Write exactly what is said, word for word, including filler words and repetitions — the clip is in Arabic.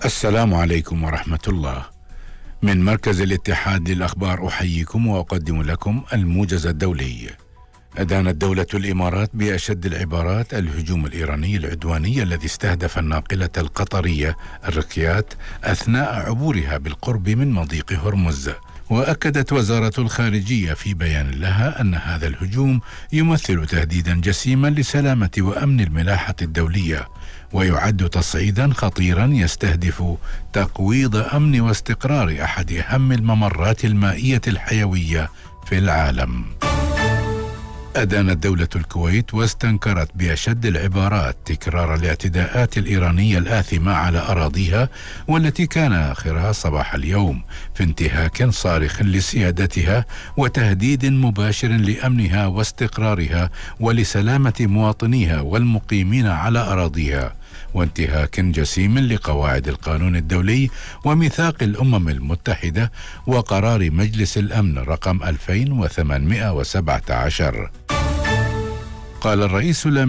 السلام عليكم ورحمة الله. من مركز الاتحاد للأخبار أحييكم وأقدم لكم الموجز الدولي. أدانت دولة الإمارات بأشد العبارات الهجوم الإيراني العدواني الذي استهدف الناقلة القطرية الركيات أثناء عبورها بالقرب من مضيق هرمز. وأكدت وزارة الخارجية في بيان لها أن هذا الهجوم يمثل تهديدا جسيما لسلامة وأمن الملاحة الدولية، ويعد تصعيدا خطيرا يستهدف تقويض أمن واستقرار أحد أهم الممرات المائية الحيوية في العالم. أدانت دولة الكويت واستنكرت بأشد العبارات تكرار الاعتداءات الإيرانية الآثمة على أراضيها، والتي كان آخرها صباح اليوم في انتهاك صارخ لسيادتها وتهديد مباشر لأمنها واستقرارها ولسلامة مواطنيها والمقيمين على أراضيها، وانتهاك جسيم لقواعد القانون الدولي وميثاق الأمم المتحدة وقرار مجلس الأمن رقم ألفين وثمانمائة وسبعة عشر. قال الرئيس